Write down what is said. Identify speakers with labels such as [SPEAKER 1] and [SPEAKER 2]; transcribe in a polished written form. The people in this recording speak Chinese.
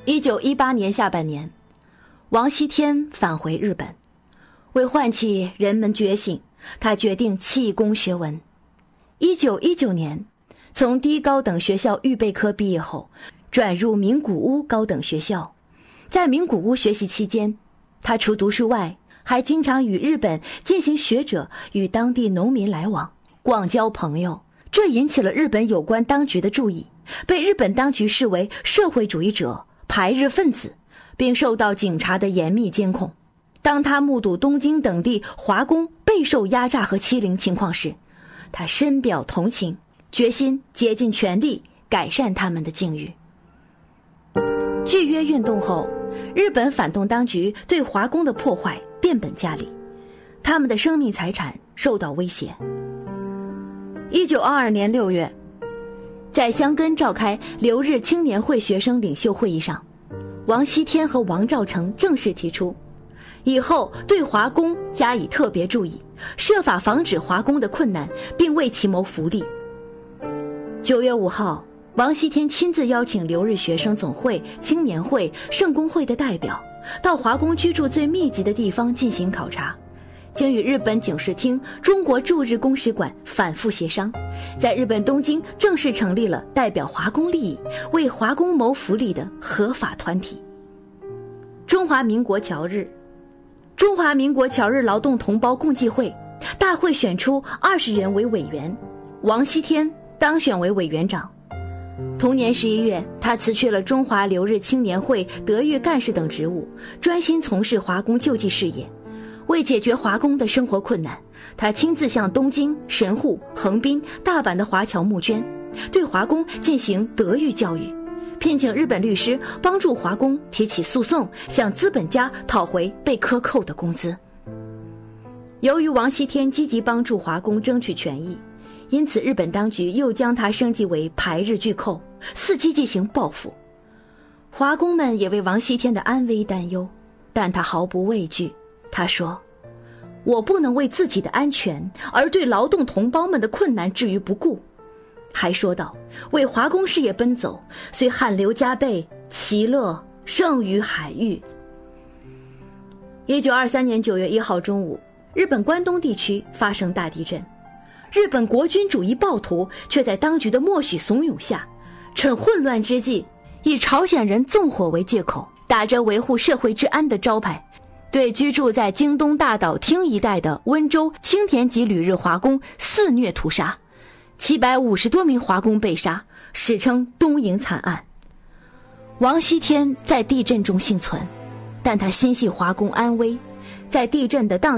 [SPEAKER 1] 1918年下半年，王锡天返回日本，为唤起人们觉醒，他决定弃工学文。1919年，从第一高等学校预备科毕业后，转入名古屋高等学校。在名古屋学习期间，他除读书外，还经常与日本践行学者与当地农民来往，广交朋友。这引起了日本有关当局的注意，被日本当局视为社会主义者、排日分子，并受到警察的严密监控。当他目睹东京等地华工备受压榨和欺凌情况时，他深表同情，决心竭尽全力改善他们的境遇。拒约运动后，日本反动当局对华工的破坏变本加厉，他们的生命财产受到威胁。1922年6月，在箱根召开留日青年会学生领袖会议上，王锡天和王兆成正式提出，以后对华工加以特别注意，设法防止华工的困难，并为其谋福利。9月5号，王锡天亲自邀请留日学生总会、青年会、圣公会的代表到华工居住最密集的地方进行考察，经与日本警视厅、中国驻日公使馆反复协商，在日本东京正式成立了代表华工利益、为华工谋福利的合法团体——中华民国侨日劳动同胞共济会。大会选出20人为委员，王锡天当选为委员长。同年11月，他辞去了中华留日青年会德育干事等职务，专心从事华工救济事业。为解决华工的生活困难，他亲自向东京、神户、横滨、大阪的华侨募捐，对华工进行德育教育，聘请日本律师帮助华工提起诉讼，向资本家讨回被克扣的工资。由于王锡天积极帮助华工争取权益，因此日本当局又将他升级为排日巨寇，伺机进行报复。华工们也为王锡天的安危担忧，但他毫不畏惧。他说，我不能为自己的安全而对劳动同胞们的困难置于不顾。还说道，为华工事业奔走，虽汗流浃背，其乐胜于海域。1923年9月1号中午，日本关东地区发生大地震，日本国军主义暴徒却在当局的默许怂恿下，趁混乱之际，以朝鲜人纵火为借口，打着维护社会治安的招牌，对居住在京东大岛町一带的温州、青田籍旅日华工肆虐屠杀，750多名华工被杀，史称东营惨案。王锡天在地震中幸存，但他心系华工安危，在地震的当